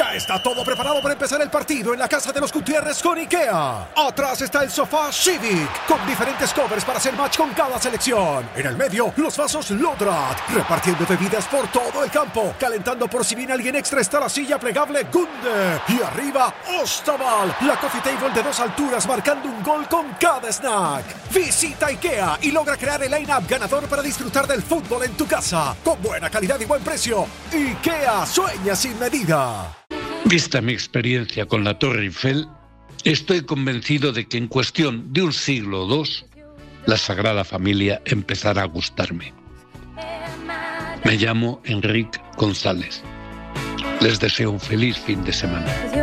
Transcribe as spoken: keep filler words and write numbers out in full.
Ya está todo preparado para empezar el partido en la casa de los Gutiérrez con IKEA. Atrás está el sofá Civic, con diferentes covers para hacer match con cada selección. En el medio, los vasos Lodrat, repartiendo bebidas por todo el campo. Calentando por si viene alguien extra está la silla plegable Gunde. Y arriba, Ostaval, la coffee table de dos alturas marcando un gol con cada snack. Visita IKEA y logra crear el line-up ganador para disfrutar del fútbol en tu casa. Con buena calidad y buen precio. IKEA sueña sin medida. Vista mi experiencia con la Torre Eiffel, estoy convencido de que en cuestión de un siglo o dos, la Sagrada Familia empezará a gustarme. Me llamo Enrique González. Les deseo un feliz fin de semana.